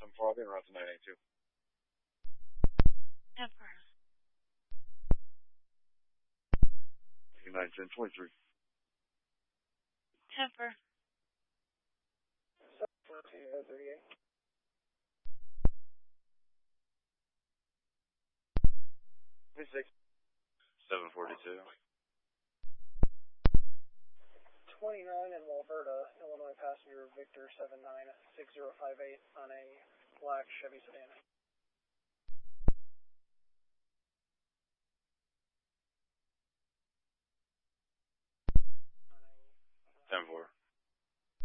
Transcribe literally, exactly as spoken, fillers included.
seven four, I'll be in route to nine eight two. Temper. nine ten twenty-three. Temper. seven four two thirty-eight. twenty-six. seven forty-two. twenty-nine in Walverta, Illinois passenger Victor seven nine six zero five eight on a black Chevy sedan.